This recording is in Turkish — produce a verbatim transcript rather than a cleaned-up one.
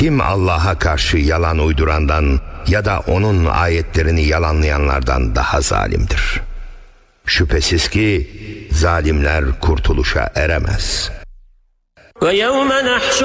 Kim Allah'a karşı yalan uydurandan ya da onun ayetlerini yalanlayanlardan daha zalimdir. Şüphesiz ki zalimler kurtuluşa eremez.